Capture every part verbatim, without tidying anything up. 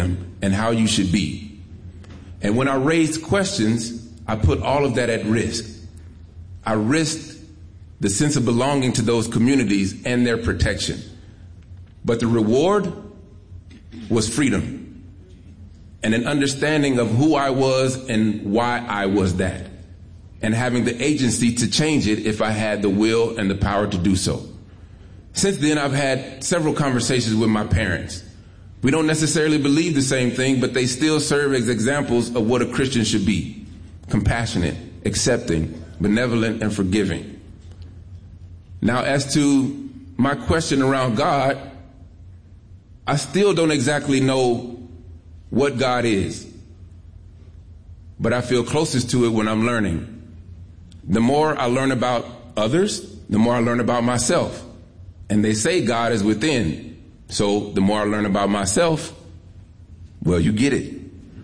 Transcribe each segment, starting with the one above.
am and how you should be. And when I raised questions, I put all of that at risk. I risked the sense of belonging to those communities and their protection. But the reward was freedom and an understanding of who I was and why I was that, and having the agency to change it if I had the will and the power to do so. Since then, I've had several conversations with my parents. We don't necessarily believe the same thing, but they still serve as examples of what a Christian should be: compassionate, accepting, benevolent, and forgiving. Now, as to my question around God, I still don't exactly know what God is, but I feel closest to it when I'm learning. The more I learn about others, the more I learn about myself. And they say God is within. So the more I learn about myself, well, you get it.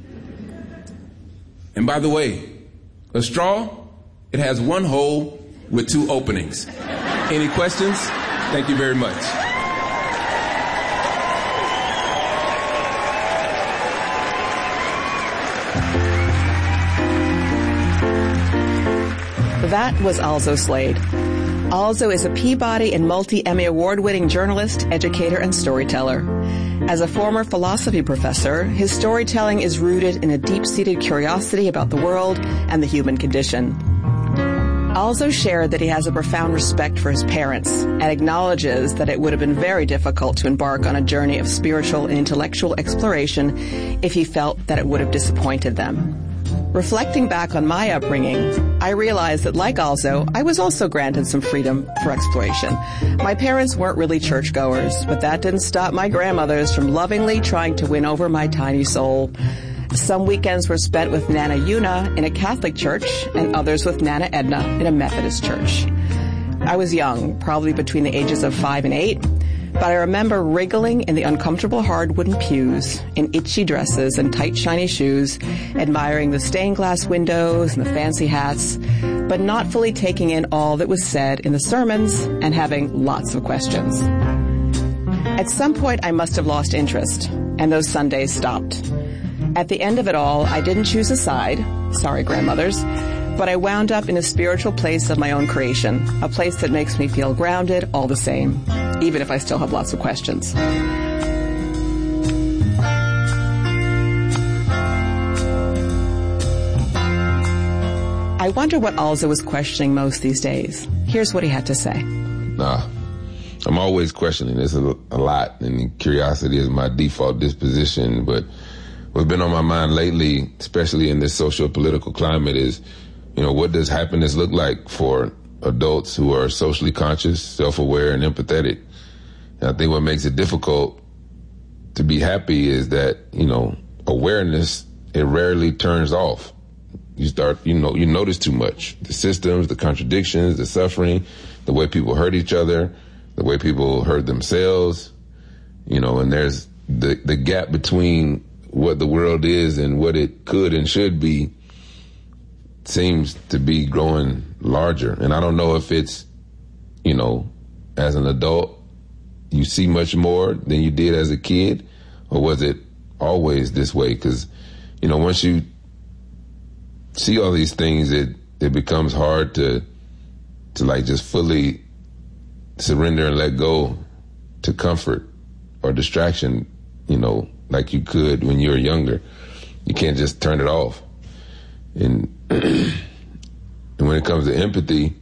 And by the way, a straw, it has one hole with two openings. Any questions? Thank you very much. That was Alzo Slade. Alzo is a Peabody and multi-Emmy award-winning journalist, educator, and storyteller. As a former philosophy professor, his storytelling is rooted in a deep-seated curiosity about the world and the human condition. Alzo shared that he has a profound respect for his parents and acknowledges that it would have been very difficult to embark on a journey of spiritual and intellectual exploration if he felt that it would have disappointed them. Reflecting back on my upbringing, I realized that, like Alzo, I was also granted some freedom for exploration. My parents weren't really churchgoers, but that didn't stop my grandmothers from lovingly trying to win over my tiny soul. Some weekends were spent with Nana Una in a Catholic church and others with Nana Edna in a Methodist church. I was young, probably between the ages of five and eight, but I remember wriggling in the uncomfortable hard wooden pews, in itchy dresses and tight shiny shoes, admiring the stained glass windows and the fancy hats, but not fully taking in all that was said in the sermons and having lots of questions. At some point, I must have lost interest, and those Sundays stopped. At the end of it all, I didn't choose a side, sorry grandmothers, but I wound up in a spiritual place of my own creation, a place that makes me feel grounded all the same, even if I still have lots of questions. I wonder what Alzo was questioning most these days. Here's what he had to say. Nah, I'm always questioning. There's a, a lot, and curiosity is my default disposition, but what's been on my mind lately, especially in this socio-political climate, is, you know, what does happiness look like for adults who are socially conscious, self-aware, and empathetic? And I think what makes it difficult to be happy is that, you know, awareness, it rarely turns off. You start, you know, you notice too much. The systems, the contradictions, the suffering, the way people hurt each other, the way people hurt themselves, you know, and there's the, the gap between what the world is and what it could and should be seems to be growing larger. And I don't know if it's, you know, as an adult, you see much more than you did as a kid, or was it always this way? Because, you know, once you see all these things, it, it becomes hard to, to like just fully surrender and let go to comfort or distraction, you know, like you could when you were younger. You can't just turn it off. And, and when it comes to empathy,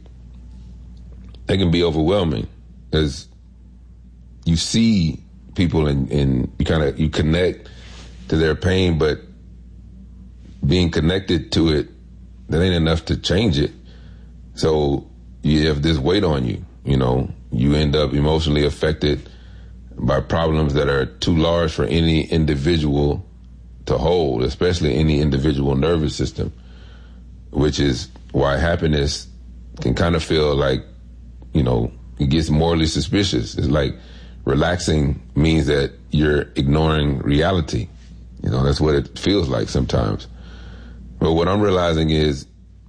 it can be overwhelming because you see people and, and you kind of, you connect to their pain, but being connected to it, that ain't enough to change it. So you have this weight on you, you know, you end up emotionally affected by problems that are too large for any individual to hold, especially any individual nervous system, which is why happiness can kind of feel like, you know, it gets morally suspicious. It's like relaxing means that you're ignoring reality. You know, that's what it feels like sometimes. But what I'm realizing is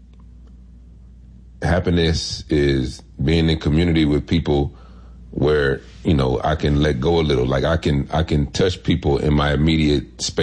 happiness is being in community with people where, you know, I can let go a little. Like I can, I can touch people in my immediate space.